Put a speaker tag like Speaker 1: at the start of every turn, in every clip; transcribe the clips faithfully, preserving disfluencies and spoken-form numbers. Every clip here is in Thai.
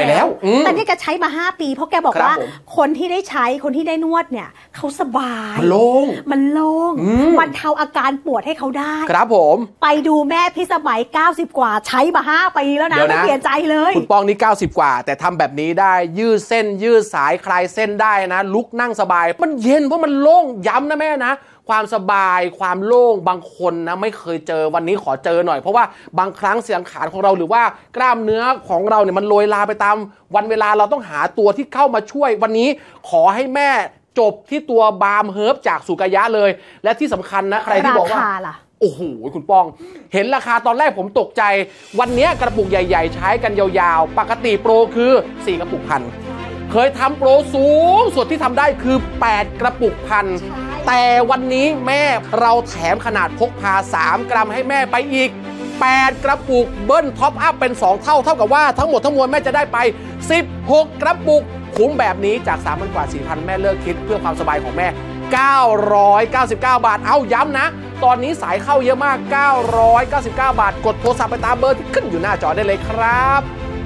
Speaker 1: แล้ว
Speaker 2: แต่นี่แกใช้มาห้าปีเพราะแกบอกว่าคนที่ได้ใช้คนที่ได้นวดเนี่ยเขาสบาย
Speaker 1: มันโล่ง
Speaker 2: มันโล่งมันเทาอาการปวดให้เขาได้
Speaker 1: ครับผม
Speaker 2: ไปดูแม่พิสมัยเก้าสิบกว่าใช้มาห้าปีแล้วนะไม่เปลี่ยนใจเลย
Speaker 1: คุณป้องนี่เก้าสิบกว่าแต่ทำแบบนี้ได้ยืดเส้นยืดสายคลายเส้นได้นะลุกนั่งสบายมันเย็นเพราะมันโล่งย้ำนะแม่นะความสบายความโล่งบางคนนะไม่เคยเจอวันนี้ขอเจอหน่อยเพราะว่าบางครั้งเสียงขานของเราหรือว่ากล้ามเนื้อของเราเนี่ยมันโรยลาไปตามวันเวลาเราต้องหาตัวที่เข้ามาช่วยวันนี้ขอให้แม่จบที่ตัวบาล์มเฮิร์บจากสุกายะเลยและที่สำคัญนะใครที่บอกว่าโอ้โหคุณป้องเห็นราคาตอนแรกผมตกใจวันนี้กระปุกใหญ่ๆใช้กันยาวๆปกติโปรคือสี่กระปุกพันเคยทำโปรสูงสุดที่ทำได้คือแปดกระปุกพันแต่วันนี้แม่เราแถมขนาดพกพาสามกรัมให้แม่ไปอีกแปดกระปุกเบิ้ลท็อปอัพเป็นสองเท่าเท่ากับว่าทั้งหมดทั้งมวลแม่จะได้ไปสิบหกกระปุกคุ้มแบบนี้จาก สามพัน กว่า สี่พัน แม่เลิกคิดเพื่อความสบายของแม่เก้าร้อยเก้าสิบเก้าบาทเอาย้ำนะตอนนี้สายเข้าเยอะมากเก้าร้อยเก้าสิบเก้าบาทกดโทรศัพท์ไปตามเบอร์ที่ขึ้นอยู่หน้าจอได้เลยครับ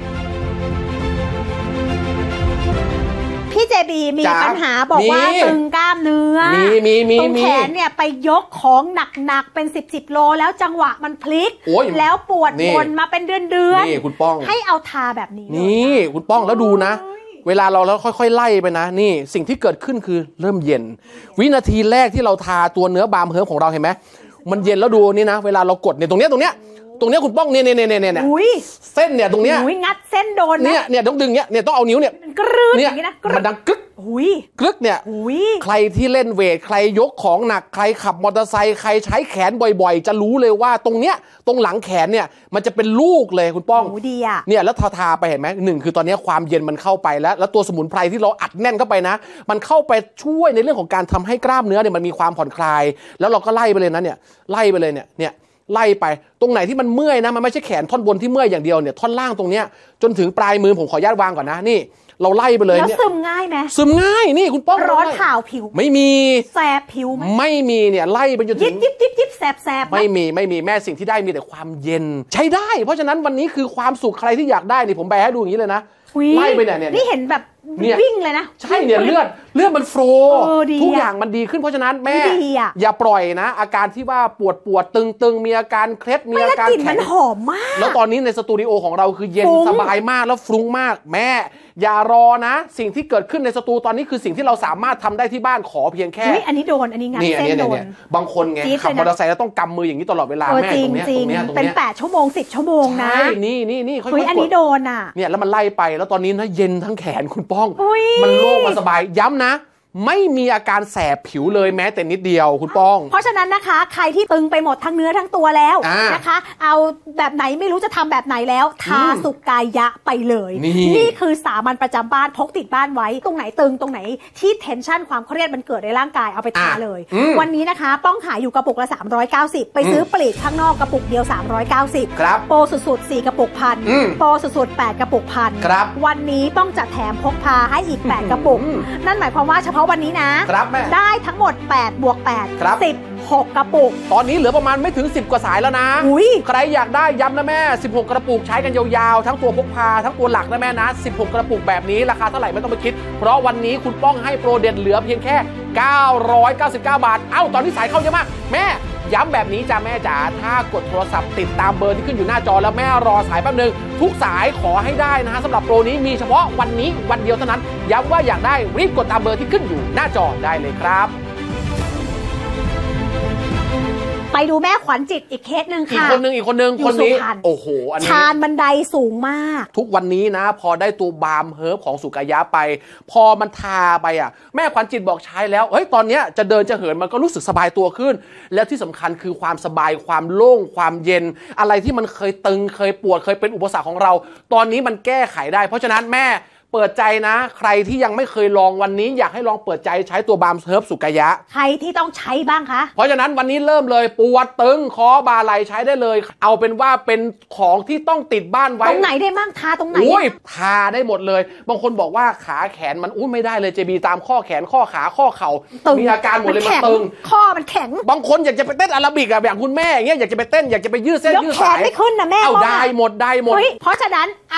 Speaker 2: พี่เจบีมีปัญหาบอกว่าตึงกล้ามเนื้อตรงแขนเนี่ยไปยกของหนักๆเป็นสิบสิบโลแล้วจังหวะมันพลิกแล้วปวดบนมาเป็นเดือนๆ
Speaker 1: นี่คุณป้อง
Speaker 2: ให้เอาทาแบบนี้
Speaker 1: นี่คุณป้องแล้วดูนะเวลาเราแล้วค่อยๆไล่ไปนะนี่สิ่งที่เกิดขึ้นคือเริ่มเย็นวินาทีแรกที่เราทาตัวเนื้อบาล์มเฮิร์บของเราเห็นไหมมันเย็นแล้วดูนี่นะเวลาเรากดเนี่ยตรงเนี้ยตรงเนี้ยตรงเนี้ยคุณป้องเนี่ยเนี่ยเนี่ยเนี่ยเส้นเนี่ยตรงเนี้ย
Speaker 2: งัดเส้นโดน
Speaker 1: เนี่ยเนี่ยต้องดึงเนี่ยเนี่ยต้องเอานิ้วเนี่ย
Speaker 2: กรึ๊ด
Speaker 1: เนี่ยมันดังกึ๊กกรึ๊กเนี่ยใครที่เล่นเวทใครยกของหนักใครขับมอเตอร์ไซค์ใครใช้แขนบ่อยๆจะรู้เลยว่าตรงเนี้ยตรงหลังแขนเนี่ยมันจะเป็นลูกเลยคุณป้องเนี่ยแล้วทาๆไปเห็นไหมหนึ่งคือตอนนี้ความเย็นมันเข้าไปแล้วแล้วตัวสมุนไพรที่เราอัดแน่นเข้าไปนะมันเข้าไปช่วยในเรื่องของการทำให้กล้ามเนื้อเนี่ยมันมีความผ่อนคลายแล้วเราก็ไล่ไปเลยนะเนี่ยไล่ไปเลยเนี่ยเนี่ยไล่ไปตรงไหนที่มันเมื่อยนะมันไม่ใช่แขนท่อนบนที่เมื่อยอย่างเดียวเนี่ยท่อนล่างตรงเนี้ยจนถึงปลายมือผมขออนุญาตวางก่อนนะนี่เราไล่ไปเลย
Speaker 2: แล้วซึมง่ายไหม
Speaker 1: ซึมง่ายนี่คุณป้อง
Speaker 2: ร้อนข่าวผิว
Speaker 1: ไม่มี
Speaker 2: แสบผิวไหม
Speaker 1: ไม่มีเนี่ยไล่ไปจนถึง
Speaker 2: ยิบยิบยิบยิบแสบแสบ
Speaker 1: ไม่มีไม่มีแม่สิ่งที่ได้มีแต่ความเย็นใช้ได้เพราะฉะนั้นวันนี้คือความสุขใครที่อยากได้นี่ผมแบให้ดูอย่างนี้เลยนะไล่ไปเนี่ยเนี่ย
Speaker 2: นี่เห็นแบบวิ่งเลยนะ
Speaker 1: ใช่เนี่ยเลือดเลือดมันโฟลทุกอย่างมันดีขึ้นเพราะฉะนั้นแม่อย่าปล่อยนะอาการที่ว่าปวดปวดตึงตึงมีอาการเคล็ดมีอาการ
Speaker 2: แข็งมันหอมมาก
Speaker 1: แล้วตอนนี้ในสตูดิโอของเราคือเย็นสบายมากแล้วฟรุ้งมากแม่อย่ารอนะสิ่งที่เกิดขึ้นในสตูตอนนี้คือสิ่งที่เราสามารถทำได้ที่บ้านขอเพียงแค่
Speaker 2: อันนี้โดนอันนี้งัดเส้นโดน
Speaker 1: บางคนไงขับมอเตอร์ไซค์แล้วต้องกำมืออย่างนี้ตลอดเวลาแม่ตรงนี้ตรงนี้ตรงนี้
Speaker 2: เป็นแปดชั่วโมงสิบชั่วโมงนะ
Speaker 1: นี่นี่นี่ค่อยๆ
Speaker 2: อันนี้โดนอ่ะ
Speaker 1: เนี่ยแล้วมันไล่ไปแล้วตอนนี้นะเย็นทั้งแขนคุณป้องมันโล่งมันสบายย้ำนะไม่มีอาการแสบผิวเลยแม้แต่นิดเดียวคุณป้อง
Speaker 2: เพราะฉะนั้นนะคะใครที่ตึงไปหมดทั้งเนื้อทั้งตัวแล้วนะคะเอาแบบไหนไม่รู้จะทำแบบไหนแล้วทาสุกายะไปเลยนี่คือสามัญประจำบ้านพกติดบ้านไว้ตรงไหนตึงตรงไหนที่เทนชันความเครียดมันเกิดในร่างกายเอาไปทาเลยวันนี้นะคะป้องขายอยู่กระปุกละสามร้อยเก้าสิบไปซื้อปลีกข้างนอกกระปุกเดียวสามร้อยเก้าสิบโปรสุดๆสี่กระปุกพันโปรสุดๆแปดกระปุกพันวันนี้ป้องจะแถมพกพาให้อีกแปดกระปุกนั่นหมายความว่าเฉพาะวันนี้นะได้ทั้งหมดแปดบวกแปด สิบหกกระปุก
Speaker 1: ตอนนี้เหลือประมาณไม่ถึงสิบกว่าสายแล้วนะใครอยากได้ย้ำนะแม่สิบหกกระปุกใช้กันยาวๆทั้งตัวพกพาทั้งตัวหลักนะแม่นะสิบหกกระปุกแบบนี้ราคาเท่าไหร่ไม่ต้องไปคิดเพราะวันนี้คุณป้องให้โปรเด็ดเหลือเพียงแค่เก้าร้อยเก้าสิบเก้าบาทเอ้าตอนนี้สายเข้าเยอะมากแม่ย้ำแบบนี้จ้าแม่จ๋าถ้ากดโทรศัพท์ติดตามเบอร์ที่ขึ้นอยู่หน้าจอแล้วแม่รอสายแป๊บนึงทุกสายขอให้ได้นะฮะสำหรับโปรนี้มีเฉพาะวันนี้วันเดียวเท่านั้นย้ำว่าอยากได้รีบกดตามเบอร์ที่ขึ้นอยู่หน้าจอได้เลยครับ
Speaker 2: ไปดูแม่ขวัญจิตอีกเคสหนึ่งค่ะ
Speaker 1: อีกคนนึงอีกคนนึงคนนี้โอ้โหอันนี้
Speaker 2: ชานบันไดสูงมาก
Speaker 1: ทุกวันนี้นะพอได้ตัวบาล์มเฮิร์บของสุกายะไปพอมันทาไปอ่ะแม่ขวัญจิตบอกใช้แล้วเฮ้ยตอนนี้จะเดินจะเหินมันก็รู้สึกสบายตัวขึ้นแล้วที่สำคัญคือความสบายความโล่งความเย็นอะไรที่มันเคยตึงเคยปวดเคยเป็นอุปสรรคของเราตอนนี้มันแก้ไขได้เพราะฉะนั้นแม่เปิดใจนะใครที่ยังไม่เคยลองวันนี้อยากให้ลองเปิดใจใช้ตัวบาล์มเฮิร์บสุกายะ
Speaker 2: ใครที่ต้องใช้บ้างคะ
Speaker 1: เพราะฉะนั้นวันนี้เริ่มเลยปวดตึงคอบ่าไหล่ใช้ได้เลยเอาเป็นว่าเป็นของที่ต้องติดบ้านไว้
Speaker 2: ตรงไหนได้บ้างทาตรงไหน
Speaker 1: โอ้ยทาได้หมดเลยบางคนบอกว่าขาแขนมันอุ้ยไม่ได้เลยเจบีตามข้อแขนข้อขาข้อเข่ามีอาการหมดเลยมันตึง
Speaker 2: ข้อมันแข็ง
Speaker 1: บางคนอยากจะไปเต้นอาราบิกอะอย่างคุณแม่อย่างเงี้ยอยากจะไปเต้นอยากจะไปยืดเส้นยืดสาย
Speaker 2: แขนไม่ขึ้นนะแม่
Speaker 1: เอาได้หมดได้หมด
Speaker 2: เพราะฉะนั้น